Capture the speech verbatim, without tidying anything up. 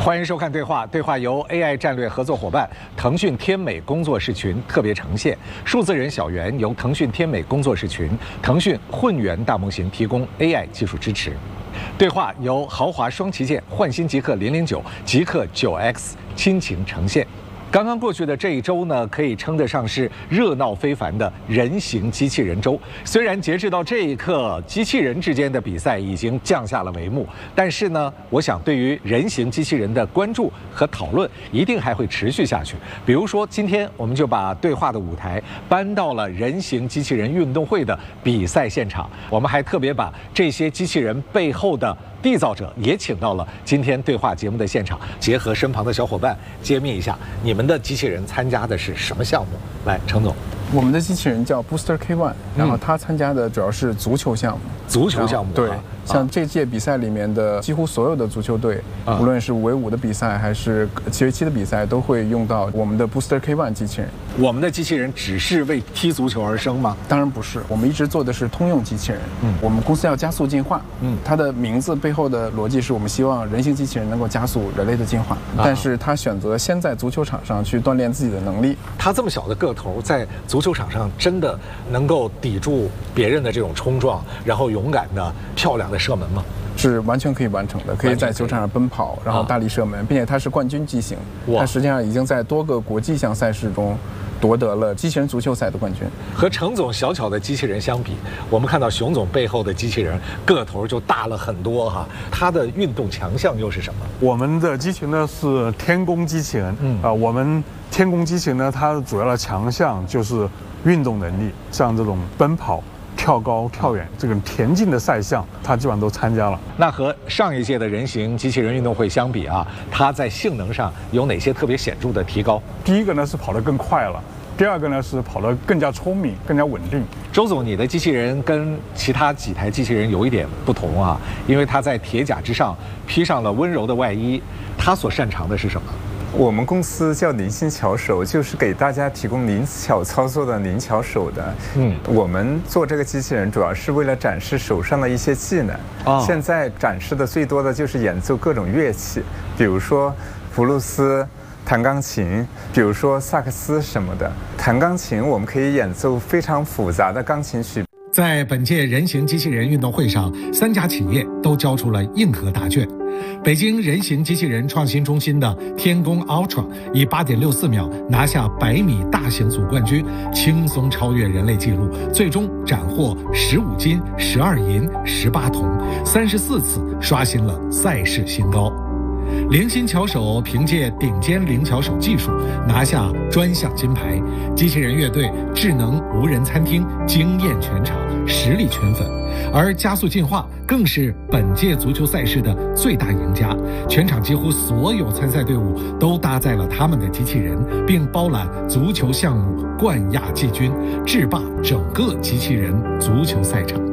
欢迎收看对话，对话由 A I 战略合作伙伴腾讯天美工作室群特别呈现，数字人小圆由腾讯天美工作室群、腾讯混元大模型提供 A I 技术支持。对话由豪华双旗舰焕新极氪零零九、极氪九 X 亲情呈现。刚刚过去的这一周呢，可以称得上是热闹非凡的人形机器人周。虽然截至到这一刻，机器人之间的比赛已经降下了帷幕，但是呢，我想对于人形机器人的关注和讨论一定还会持续下去。比如说，今天我们就把对话的舞台搬到了人形机器人运动会的比赛现场，我们还特别把这些机器人背后的缔造者也请到了今天对话节目的现场，结合身旁的小伙伴揭秘一下你们的机器人参加的是什么项目。来，程总。 我们的机器人叫 Booster K 一，然后他参加的主要是足球项目。 足球项目， 对，像这届比赛里面的几乎所有的足球队，啊、无论是五 v 五的比赛还是七 v 七的比赛，都会用到我们的 Booster K 一机器人。 我们的机器人只是为踢足球而生吗？ 当然不是，我们一直做的是通用机器人。嗯，我们公司要加速进化。嗯，它的名字背后的逻辑是我们希望人形机器人能够加速人类的进化，啊、但是他选择先在足球场上去锻炼自己的能力。 他这么小的个头，在足球场上真的能够抵住别人的这种冲撞，然后勇敢的、漂亮的射门吗？ 是完全可以完成的，可以在球场上奔跑，然后大力射门，啊、并且它是冠军机型，它实际上已经在多个国际项赛事中夺得了机器人足球赛的冠军。 和程总小巧的机器人相比，我们看到熊总背后的机器人个头就大了很多哈。它的运动强项又是什么？ 我们的机器人呢是天宫机器人，嗯啊、呃，我们天宫机器人呢，它主要的强项就是运动能力，像这种奔跑、跳高、跳远这个田径的赛项，它基本上都参加了。 那和上一届的人形机器人运动会相比啊，它在性能上有哪些特别显著的提高？ 第一个呢是跑得更快了，第二个呢是跑得更加聪明、更加稳定。 周总，你的机器人跟其他几台机器人有一点不同啊，因为它在铁甲之上披上了温柔的外衣，它所擅长的是什么？ 我们公司叫灵性巧手，就是给大家提供灵巧操作的灵巧手的。嗯，我们做这个机器人主要是为了展示手上的一些技能。哦，现在展示的最多的就是演奏各种乐器，比如说布鲁斯、弹钢琴，比如说萨克斯什么的。弹钢琴我们可以演奏非常复杂的钢琴曲。 在本届人形机器人运动会上，三家企业都交出了硬核答卷。北京人形机器人创新中心的天宫 Ultra 以 八点六四秒拿下百米大型组冠军，轻松超越人类纪录，最终斩获十五金、十二银、十八铜，三十四次刷新了赛事新高。灵心巧手凭借顶尖灵巧手技术拿下专项金牌，机器人乐队智能无人餐厅惊艳全场，实力圈粉。而加速进化更是本届足球赛事的最大赢家，全场几乎所有参赛队伍都搭载了他们的机器人，并包揽足球项目冠亚季军，制霸整个机器人足球赛场。